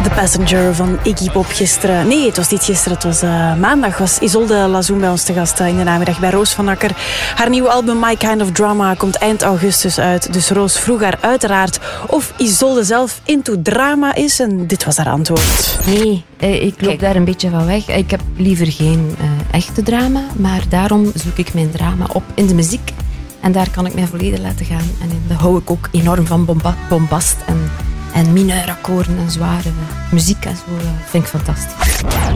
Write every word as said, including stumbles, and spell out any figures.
The Passenger van Iggy Pop gisteren. Nee, het was niet gisteren, het was uh, maandag. Was Isolde Lazoen bij ons te gast uh, in de namiddag bij Roos van Akker. Haar nieuwe album My Kind of Drama komt eind augustus uit. Dus Roos vroeg haar uiteraard of Isolde zelf into drama is. En dit was haar antwoord. Nee, ik loop Kijk. daar een beetje van weg. Ik heb liever geen uh, echte drama. Maar daarom zoek ik mijn drama op in de muziek. En daar kan ik mij volledig laten gaan. En daar hou ik ook enorm van bomba- bombast en... En mineurakkoorden en zware muziek en zo vind ik fantastisch.